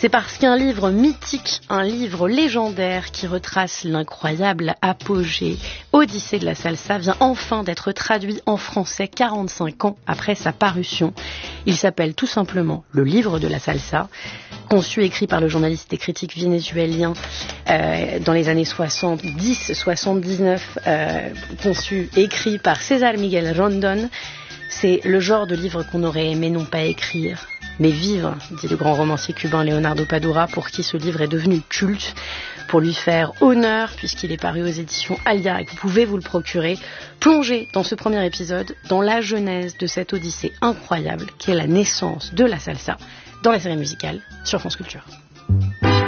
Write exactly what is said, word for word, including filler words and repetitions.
C'est parce qu'un livre mythique, un livre légendaire qui retrace l'incroyable apogée Odyssée de la salsa vient enfin d'être traduit en français quarante-cinq ans après sa parution. Il s'appelle tout simplement Le livre de la salsa, conçu et écrit par le journaliste et critique vénézuélien euh, dans les années soixante-dix soixante-dix-neuf, euh, conçu et écrit par César Miguel Rondón. C'est le genre de livre qu'on aurait aimé non pas écrire, mais vivre, dit le grand romancier cubain Leonardo Padura, pour qui ce livre est devenu culte, pour lui faire honneur, puisqu'il est paru aux éditions Alia et que vous pouvez vous le procurer. Plongez dans ce premier épisode dans la genèse de cette odyssée incroyable qui est la naissance de la salsa dans la série musicale sur France Culture.